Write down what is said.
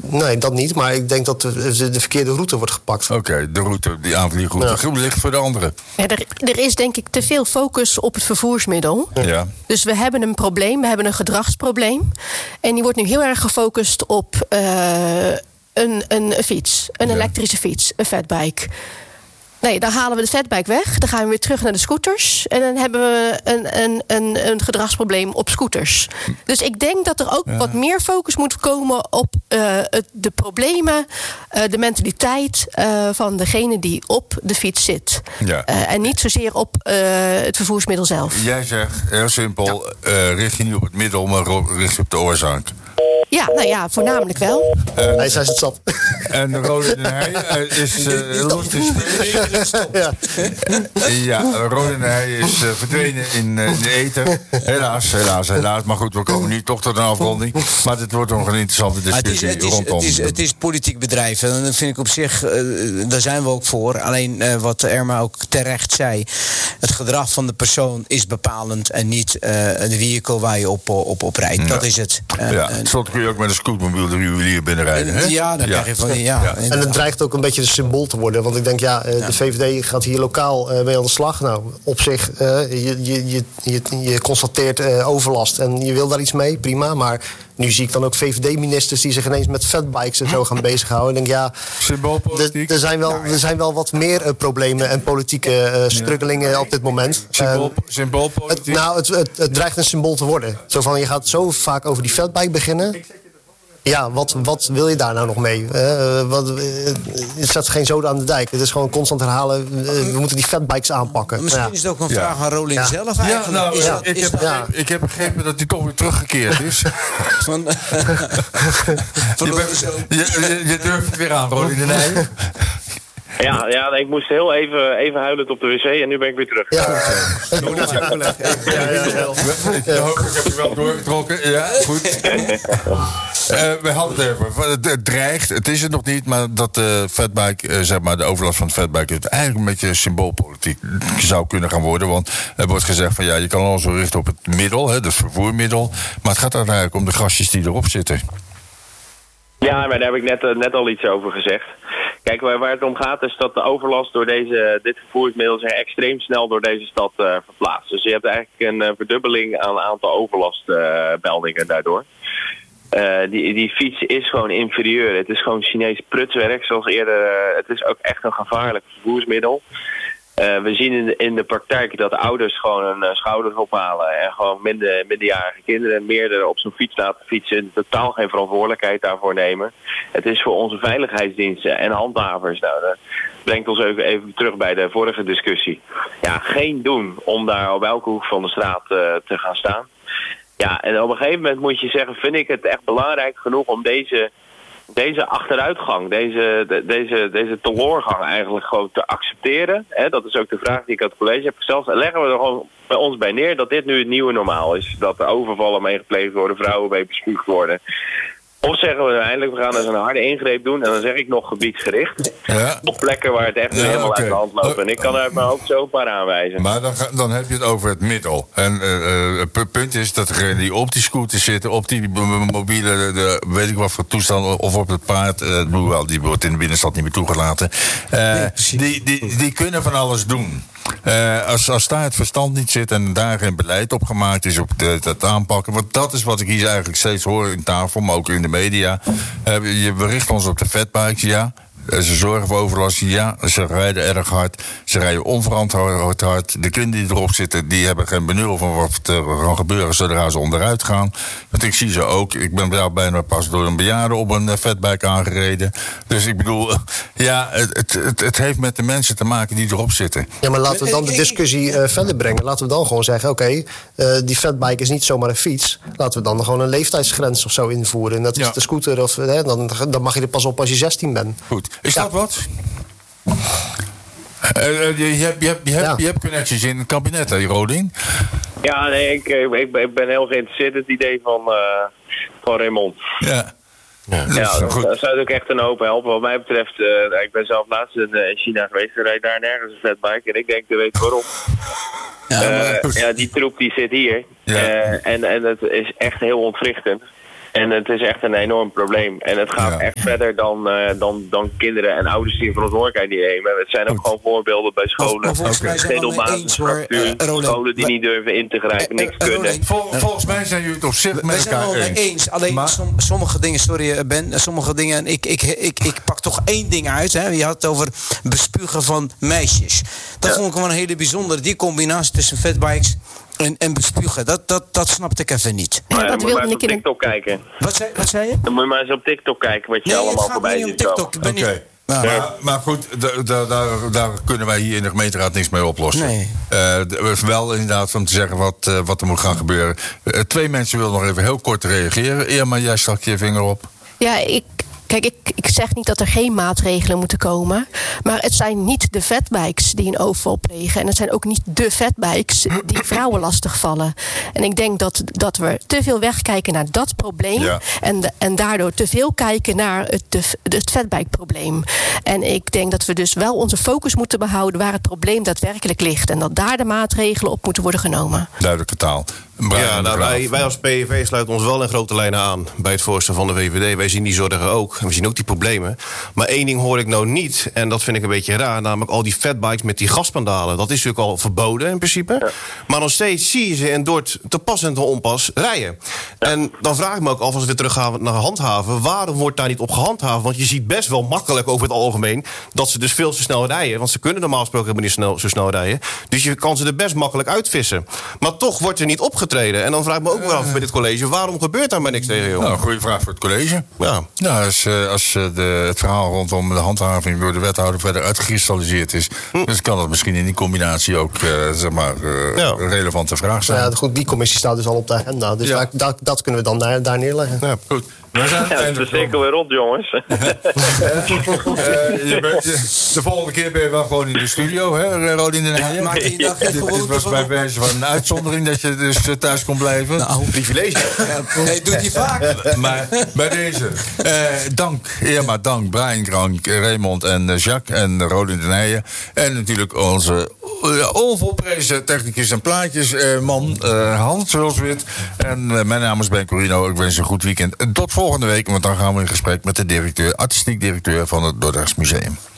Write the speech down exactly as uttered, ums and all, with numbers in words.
nee, dat niet. Maar ik denk dat de, de verkeerde route wordt gepakt. Oké, okay, de route, die aanvliegroute. Ja. Groen licht voor de anderen. Ja, er, er is denk ik te veel focus op het vervoersmiddel. Ja. Dus we hebben een probleem, we hebben een gedragsprobleem. En die wordt nu heel erg gefocust op uh, een, een fiets. Een ja. elektrische fiets, een fatbike. Nee, dan halen we de fatbike weg. Dan gaan we weer terug naar de scooters. En dan hebben we een, een, een, een gedragsprobleem op scooters. Dus ik denk dat er ook ja. wat meer focus moet komen op uh, het, de problemen, uh, de mentaliteit uh, van degene die op de fiets zit. Ja. Uh, en niet zozeer op uh, het vervoersmiddel zelf. Jij zegt, heel simpel, ja. uh, richt je niet op het middel, maar richt je op de oorzaak. Ja, nou ja, voornamelijk wel. Uh, Hij zei het zat. En Rode Den Heij uh, is... Uh, ja, ja Rode Den Heij is uh, verdwenen in, uh, in de ether. Helaas, helaas, helaas. Maar goed, we komen nu toch tot een afronding. Maar dit wordt nog een interessante discussie het is, het is, rondom. Het is, het is politiek bedrijf. En dat vind ik op zich, uh, daar zijn we ook voor. Alleen uh, wat Irma ook terecht zei. Het gedrag van de persoon is bepalend. En niet uh, een vehicle waar je op, op, op rijdt. Ja. Dat is het. Uh, ja, soms kun je ook met een scootmobiel de juwelier binnenrijden. Hè? Ja, dan ja. krijg je van... Ja, ja. En het dreigt ook een beetje een symbool te worden. Want ik denk, ja, uh, ja. de V V D gaat hier lokaal uh, mee aan de slag. Nou, op zich, uh, je, je, je, je, je constateert uh, overlast en je wil daar iets mee, prima. Maar nu zie ik dan ook V V D-ministers die zich ineens met fatbikes en zo gaan bezighouden. Ik denk, ja, symboolpolitiek. Er zijn wel, nou, ja. er zijn wel wat meer uh, problemen en politieke uh, struggelingen ja. op dit moment. Symbool, uh, symboolpolitiek? Het, nou, het, het, het dreigt een symbool te worden. Zo van, je gaat zo vaak over die fatbike beginnen. Ja, wat, wat wil je daar nou nog mee? Uh, wat, uh, het staat geen zoden aan de dijk. Het is gewoon constant herhalen. Uh, we moeten die fatbikes aanpakken. Misschien ja. is het ook een vraag ja. aan Rolin ja. zelf eigenlijk. Ja, nou, is ja, dat, ik, is heb dat, begrepen, ja. ik heb begrepen dat hij toch weer teruggekeerd is. Van, je, bent, je, je, je durft het weer aan, Rolin Den Heij. Ja, ja, ik moest heel even, even huilend op de wc en nu ben ik weer terug. Ja, ja, ja, ja. Ik heb je wel doorgetrokken. Ja, goed. Uh, we hadden het even. Het, het dreigt, het is het nog niet, maar dat de uh, fatbike, uh, zeg maar, de overlast van de fatbike, het eigenlijk een beetje symboolpolitiek zou kunnen gaan worden. Want er wordt gezegd van ja, je kan alles zo richten op het middel, hè, het vervoermiddel. Maar het gaat uiteindelijk om de gastjes die erop zitten. Ja, maar daar heb ik net, uh, net al iets over gezegd. Kijk, waar, waar het om gaat is dat de overlast door deze, dit vervoersmiddel zich extreem snel door deze stad uh, verplaatst. Dus je hebt eigenlijk een uh, verdubbeling aan een aantal overlastmeldingen uh, daardoor. Uh, die, die fiets is gewoon inferieur. Het is gewoon Chinees prutswerk, zoals eerder. Uh, het is ook echt een gevaarlijk vervoersmiddel. Uh, we zien in de, in de praktijk dat ouders gewoon een uh, schouders ophalen en gewoon minder, minderjarige kinderen meerdere op zo'n fiets laten fietsen en totaal geen verantwoordelijkheid daarvoor nemen. Het is voor onze veiligheidsdiensten en handhavers. Nou, dat brengt ons even, even terug bij de vorige discussie. Ja, geen doen om daar op elke hoek van de straat uh, te gaan staan. Ja, en op een gegeven moment moet je zeggen, vind ik het echt belangrijk genoeg om deze, deze achteruitgang, deze, de, deze, deze teleurgang eigenlijk gewoon te accepteren. Hè, dat is ook de vraag die ik aan het college heb gesteld. En leggen we er gewoon bij ons bij neer dat dit nu het nieuwe normaal is. Dat er overvallen mee gepleegd worden, vrouwen mee bespuugd worden. Of zeggen we eindelijk, we gaan dus een harde ingreep doen. En dan zeg ik nog gebiedsgericht. Ja. Op plekken waar het echt ja, helemaal okay. uit de hand loopt. En ik kan uit mijn hoofd zo een paar aanwijzen. Maar dan, dan heb je het over het middel. En uh, het punt is dat degenen die op die scooter zitten, op die mobiele, de, weet ik wat voor toestand, of op het paard, uh, hoewel die wordt in de binnenstad niet meer toegelaten. Uh, nee, die, die, die kunnen van alles doen. Uh, als, als daar het verstand niet zit en daar geen beleid op gemaakt is op de, het aanpakken. Want dat is wat ik hier eigenlijk steeds hoor in tafel, maar ook in de media. Uh, je bericht ons op de fatbikes, ja. Ze zorgen voor overlast, ja. Ze rijden erg hard. Ze rijden onverantwoord hard. De kinderen die erop zitten, die hebben geen benul van wat er kan gebeuren zodra ze onderuit gaan. Want ik zie ze ook. Ik ben bijna pas door een bejaarde op een fatbike aangereden. Dus ik bedoel, ja, het, het, het heeft met de mensen te maken die erop zitten. Ja, maar laten we dan de discussie uh, verder brengen. Laten we dan gewoon zeggen, oké, okay, uh, die fatbike is niet zomaar een fiets. Laten we dan gewoon een leeftijdsgrens of zo invoeren. Net als ja. de scooter, of, hè, dan, dan mag je er pas op als je zestien bent. Goed. Is ja. dat wat? Uh, uh, je, je, hebt, je, hebt, je, hebt, ja. je hebt connecties in het kabinet, hè, Roding? Ja, nee, ik, ik, ik ben heel geïnteresseerd in het idee van, uh, van Raymond. Ja. Ja, dat, ja, dat, dat zou ook echt een hoop helpen. Wat mij betreft, uh, ik ben zelf laatst in China geweest. Er rijdt daar nergens een fatbike. En ik denk, je weet waarom. Ja, uh, ja, die troep die zit hier. Ja. Uh, en, en het is echt heel ontwrichtend. En het is echt een enorm probleem. En het gaat Ja. echt verder dan, uh, dan, dan kinderen en ouders die een verantwoordelijkheid niet nemen. Het zijn ook Goed. gewoon voorbeelden bij scholen. Maar volgens mij zijn we het eens, hoor, Schedelbasisfractuur, uh, Roland. scholen die We- niet durven in te grijpen, Eh, niks eh, kunnen. Roland. Vol- volgens mij zijn jullie het op zich We met zijn het elkaar wel eens. eens. Alleen Maar- som- sommige dingen, sorry eh, Ben, eh, sommige dingen. Ik, ik, ik, ik pak toch één ding uit. Hè. Je had het over bespugen van meisjes. Dat Ja. vond ik wel een hele bijzondere. Die combinatie tussen fatbikes en, en bespugen. Dat, dat, dat snapte ik even niet. Ja, Maar ja, dat dan moet je wilde maar eens ik op in een... TikTok kijken. Wat zei, wat zei je? Dan moet je maar eens op TikTok kijken wat je Nee, het allemaal gaat voorbij niet om ziet TikTok. Ik ben Oké. niet... Nou, Maar, maar goed, da- da- daar, daar kunnen wij hier in de gemeenteraad niks mee oplossen. Nee. Eh, d- wel inderdaad om te zeggen wat, eh, wat er moet gaan gebeuren. Eh, twee mensen willen nog even heel kort reageren. Irma, jij stak je vinger op. Ja, ik, kijk, ik, ik zeg niet dat er geen maatregelen moeten komen. Maar het zijn niet de fatbikes die een overval plegen. En het zijn ook niet de fatbikes die vrouwen lastigvallen. En ik denk dat, dat we te veel wegkijken naar dat probleem. Ja. En, de- en daardoor te veel kijken naar het, de, het fatbike-probleem. En ik denk dat we dus wel onze focus moeten behouden waar het probleem daadwerkelijk ligt. En dat daar de maatregelen op moeten worden genomen. Duidelijke taal. Brian Ja, de nou, Graaf. wij, wij als P V V sluiten ons wel in grote lijnen aan bij het voorstel van de V V D. Wij zien die zorgen ook. En we zien ook die problemen. Maar één ding hoor ik nou niet. En dat vind ik een beetje raar. Namelijk al die fatbikes met die gaspandalen. Dat is natuurlijk al verboden in principe. Ja. Maar nog steeds zie je ze in Dordt te pas en te onpas rijden. Ja. En dan vraag ik me ook af, als we weer teruggaan naar handhaven. Waarom wordt daar niet op gehandhaafd? Want je ziet best wel makkelijk over het algemeen dat ze dus veel te snel rijden. Want ze kunnen normaal gesproken helemaal niet snel, zo snel rijden. Dus je kan ze er best makkelijk uitvissen. Maar toch wordt er niet opgetreden. En dan vraag ik me ook wel af bij dit college, waarom gebeurt daar maar niks tegen, joh? Nou, goede vraag voor het college. Ja. Nou, als, eh, als eh, de, het verhaal rondom de handhaving door de wethouder verder uitgekristalliseerd is, Hm. dus kan dat misschien in die combinatie ook eh, zeg maar, eh, Ja. een relevante vraag zijn. Ja, goed, die commissie staat dus al op de agenda. Dus Ja. daar, daar- dat kunnen we dan daar, daar neerleggen. Ja. Goed. We zijn aan het Ja, einde de cirkel weer rond, jongens. Eh, je bent- je- de volgende keer ben je wel gewoon in de studio, hè, Rodin de Nijen? maak je dag Dit, even dit was bij wijze van een uitzondering dat je dus eh, thuis kon blijven. Nou, Privilege. nee, doet hij vaak. Maar bij deze, eh, dank Irma, dank Brian Krank, Raymond en eh, Jacques en uh, Rodin de Nijen. En natuurlijk onze uh, onvolprezen technicus en plaatjesman uh, Hans Hulswit. En uh, mijn naam is Ben Corino. Ik wens je een goed weekend. En tot volgende week, want dan gaan we in gesprek met de directeur, artistiek directeur van het Dordrechts Museum.